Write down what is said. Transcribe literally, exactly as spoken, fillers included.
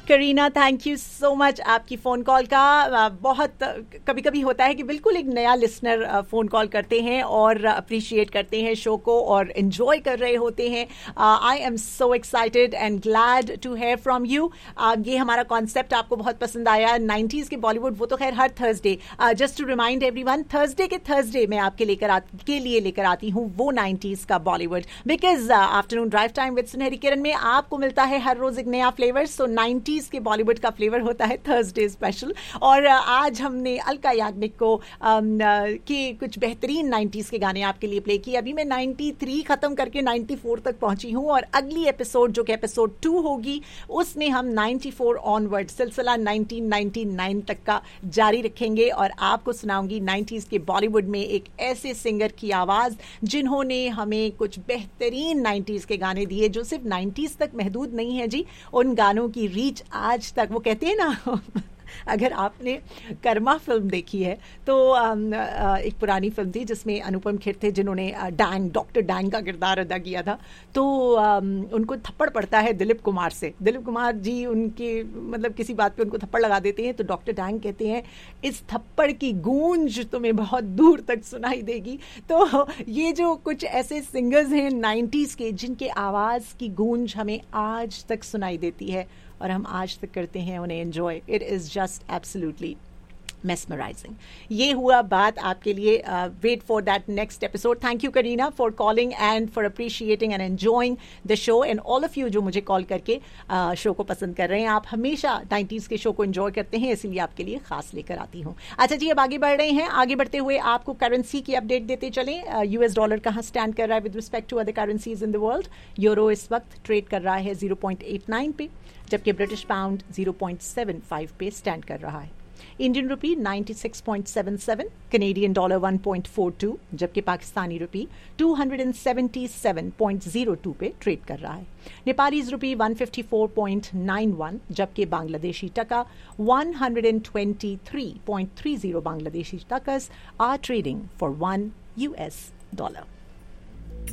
Kareena, thank you so much आपकी phone call का। बहुत कभी कभी होता है कि बिल्कुल एक नया लिसनर फ़ोन कॉल करते हैं और अप्रिशिएट करते हैं शो को और एंजॉय कर रहे होते हैं। I am so excited and glad to hair from you. ये हमारा कॉन्सेप्ट आपको बहुत पसंद आया, नाइन्टीज़ के बॉलीवुड। वो तो खैर हर Thursday, just to remind everyone, Thursday के थर्सडे मैं आपके लेकर के लिए लेकर आती हूँ वो नाइन्टीज़ का Bollywood, because afternoon drive time with सुनहरी किरण में आपको मिलता है हर रोज एक नया फ्लेवर। सो नाइन्टीज़ के बॉलीवुड का फ्लेवर होता है थर्सडे स्पेशल। और आज हमने अलका याग्निक को के कुछ बेहतरीन नाइन्टीज़ के गाने आपके लिए प्ले किए। अभी मैं तिरानवे खत्म करके चौरानवे तक पहुंची हूं और अगली एपिसोड जो कि एपिसोड टू होगी उसमें हम चौरानवे ऑनवर्ड सिलसिला नाइनटीन नाइंटी नाइन तक का जारी रखेंगे और आपको सुनाऊंगी नाइन्टीज़ के बॉलीवुड में एक ऐसे सिंगर की आवाज जिन्होंने हमें कुछ बेहतरीन नाइन्टीज़ के गाने दिए जो सिर्फ नाइन्टीज़ तक महदूद नहीं है जी। उन गानों की रीच आज तक, वो कहते हैं ना अगर आपने कर्मा फिल्म देखी है तो एक पुरानी फिल्म थी जिसमें अनुपम खेर थे जिन्होंने डैंग, डॉक्टर डैंग का किरदार अदा किया था। तो उनको थप्पड़ पड़ता है दिलीप कुमार से। दिलीप कुमार जी उनके मतलब किसी बात पे उनको थप्पड़ लगा देते हैं तो डॉक्टर डैंग कहते हैं इस थप्पड़ की गूंज तुम्हें बहुत दूर तक सुनाई देगी। तो ये जो कुछ ऐसे सिंगर्स हैं नाइन्टीज़ के जिनके आवाज़ की गूंज हमें आज तक सुनाई देती है और हम आज तक करते हैं उन्हें enjoy. It is just absolutely mesmerizing. ये हुआ बात आपके लिए। Wait for that next episode. Thank you Kareena for calling and for appreciating and enjoying the show and all of you जो मुझे कॉल करके शो uh, को पसंद कर रहे हैं। आप हमेशा नाइन्टीज़ के शो को एंजॉय करते हैं, इसीलिए आपके लिए खास लेकर आती हूँ। अच्छा जी, अब आगे बढ़ रहे हैं। आगे बढ़ते हुए आपको करेंसी की अपडेट देते चलें। यूएस डॉलर कहाँ स्टैंड कर रहा है with respect to other currencies in the world. Euro इस वक्त ट्रेड कर रहा है जीरो पॉइंट एट नाइन पे, जबकि British pound zero point seven five पे स्टैंड कर रहा है। Indian rupee ninety six point seven seven, Canadian dollar one point four to, जबकि पाकिस्तानी रुपी to seventy seven point zero two पे ट्रेड कर रहा है। Nepali rupee one fifty four point nine one, जबकि बांग्लादेशी टका one twenty three point three zero Bangladeshi टकस are trading for one US dollar.